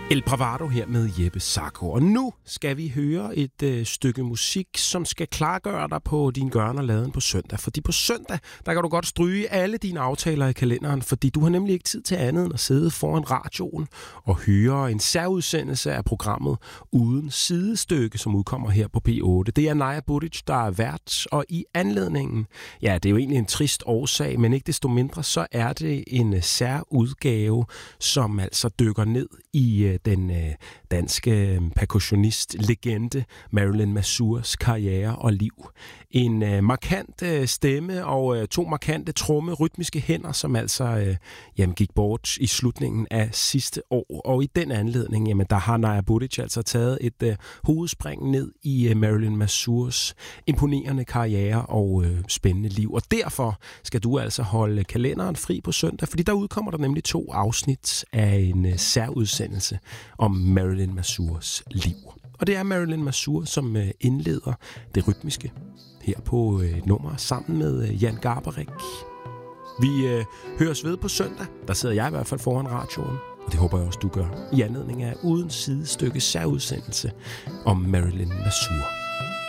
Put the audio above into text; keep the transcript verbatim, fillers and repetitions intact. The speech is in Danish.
El Bravado her med Jeppe Sarko. Og nu skal vi høre et øh, stykke musik, som skal klargøre dig på din gøren og laden på søndag. Fordi på søndag, der kan du godt stryge alle dine aftaler i kalenderen, fordi du har nemlig ikke tid til andet end at sidde foran radioen og høre en særudsendelse af programmet Uden Sidestykke, som udkommer her på P otte. Det er Naja Buric, der er vært, og i anledningen, ja, det er jo egentlig en trist årsag, men ikke desto mindre, så er det en særudgave, som altså dykker ned i den øh, danske percussionist-legende Marilyn Mazurs karriere og liv. En øh, markant øh, stemme og øh, to markante tromme rytmiske hænder, som altså øh, jamen, gik bort i slutningen af sidste år. Og i den anledning, jamen, der har Naja Buric altså taget et øh, hovedspring ned i øh, Marilyn Mazurs imponerende karriere og øh, spændende liv. Og derfor skal du altså holde kalenderen fri på søndag, fordi der udkommer der nemlig to afsnit af en øh, særudsendelse om Marilyn Mazurs liv. Og det er Marilyn Mazur, som øh, indleder det rytmiske her på øh, et nummer sammen med øh, Jan Garbarek. Vi øh, høres ved på søndag. Der sidder jeg i hvert fald foran radioen, og det håber jeg også, du gør, i anledning af Uden Sidestykke særudsendelse om Marilyn Mazur.